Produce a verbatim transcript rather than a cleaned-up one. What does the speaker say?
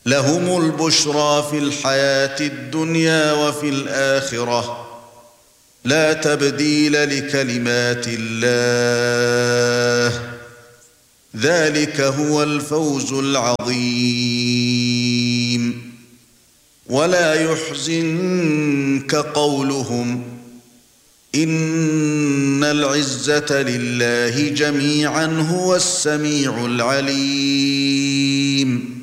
لهم البشرى في الحياة الدنيا وفي الآخرة لا تبديل لكلمات الله ذلك هو الفوز العظيم ولا يحزنك قولهم إن العزة لله جميعا هو السميع العليم